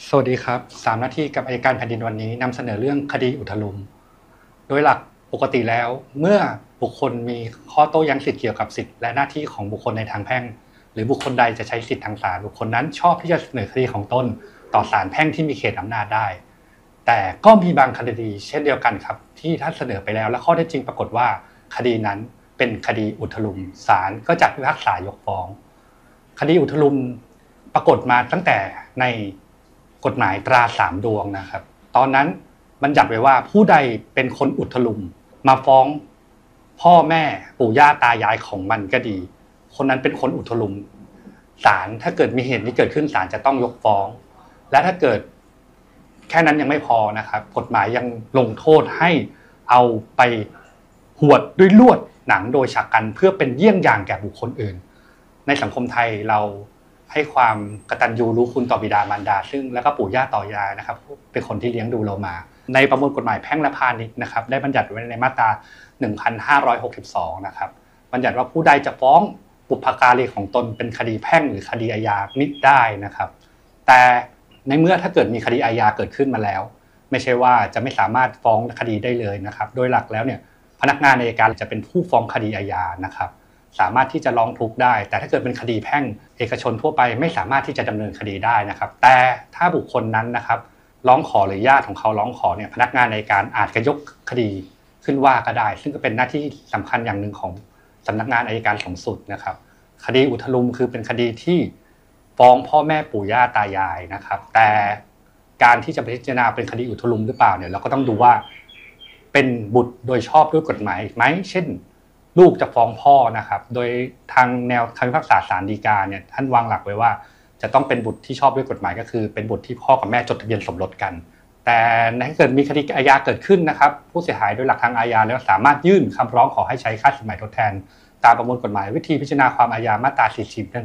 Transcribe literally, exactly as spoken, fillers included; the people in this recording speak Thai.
สวัสดีครับสามนาทีกับอัยการแผ่นดินวันนี้นำเสนอเรื่องคดีอุทลุมโดยหลักปกติแล้วเมื่อบุคคลมีข้อโต้แย้งสิทธิเกี่ยวกับสิทธิและหน้าที่ของบุคคลในทางแพ่งหรือบุคคลใดจะใช้สิทธิทางศาลบุคคลนั้นชอบที่จะเสนอคดีของตนต่อศาลแพ่งที่มีเขตอำนาจได้แต่ก็มีบางคดีเช่นเดียวกันครับที่ท่านเสนอไปแล้วและข้อเท็จจริงปรากฏว่าคดีนั้นเป็นคดีอุทลุมศาลก็จะพิพากษายกฟ้องคดีอุทลุมปรากฏมาตั้งแต่ในกฎหมายตราสามดวงนะครับตอนนั้นบัญญัติไว้ว่าผู้ใดเป็นคนอุทลุมมาฟ้องพ่อแม่ปู่ย่าตายายของมันก็ดีคนนั้นเป็นคนอุทลุมศาลถ้าเกิดมีเหตุนี้เกิดขึ้นศาลจะต้องยกฟ้องและถ้าเกิดแค่นั้นยังไม่พอนะครับกฎหมายยังลงโทษให้เอาไปหวดด้วยลวดหนังโดยฉกกันเพื่อเป็นเยี่ยงอย่างแก่บุคคลอื่นในสังคมไทยเราให้ความกตัญญูรู้คุณต่อบิดามารดาซึ่งแล้วก็ปู่ย่าตายายนะครับเป็นคนที่เลี้ยงดูเรามาในประมวลกฎหมายแพ่งและพาณิชย์นะครับได้บัญญัติไว้ในมาตราหนึ่งพันห้าร้อยหกสิบสองนะครับบัญญัติว่าผู้ใดจะฟ้องบุพการีของตนเป็นคดีแพ่งหรือคดีอาญามิได้นะครับแต่ในเมื่อถ้าเกิดมีคดีอาญาเกิดขึ้นมาแล้วไม่ใช่ว่าจะไม่สามารถฟ้องคดีได้เลยนะครับโดยหลักแล้วเนี่ยพนักงานอัยการจะเป็นผู้ฟ้องคดีอาญานะครับสามารถที่จะร้องทุกข์ได้แต่ถ้าเกิดเป็นคดีแพ่งเอกชนทั่วไปไม่สามารถที่จะดำเนินคดีได้นะครับแต่ถ้าบุคคลนั้นนะครับร้องขอหรือญาติของเขาร้องขอเนี่ยพนักงานอัยการอาจจะยกคดีขึ้นว่าก็ได้ซึ่งก็เป็นหน้าที่สำคัญอย่างหนึ่งของสำนักงานอัยการสูงสุดนะครับคดีอุทลุมคือเป็นคดีที่ฟ้องพ่อแม่ปู่ย่าตายายนะครับแต่การที่จะพิจารณาเป็นคดีอุทลุมหรือเปล่าเนี่ยเราก็ต้องดูว่าเป็นบุตรโดยชอบด้วยกฎหมายไหมเช่นลูกจะฟ้องพ่อนะครับโดยทางแนวคำพิพากษาศาลฎีกาเนี่ยท่านวางหลักไว้ว่าจะต้องเป็นบุตรที่ชอบด้วยกฎหมายก็คือเป็นบุตรที่พ่อกับแม่จดทะเบียนสมรสกันแต่ถ้าเกิดมีคดีอาญาเกิดขึ้นนะครับผู้เสียหายโดยหลักทางอาญาแล้วสามารถยื่นคำร้องขอให้ใช้ค่าสินไหมทดแทนตามประมวลกฎหมายวิธีพิจารณาความอาญามาตราสี่สิบ